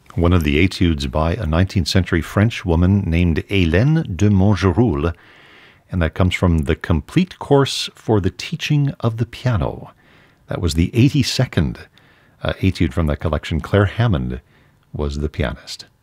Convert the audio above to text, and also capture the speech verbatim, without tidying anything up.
one of the etudes by a nineteenth century French woman named Hélène de Montgeroul, and that comes from The Complete Course for the Teaching of the Piano. That was the eighty-second uh, etude from that collection. Claire Hammond was the pianist.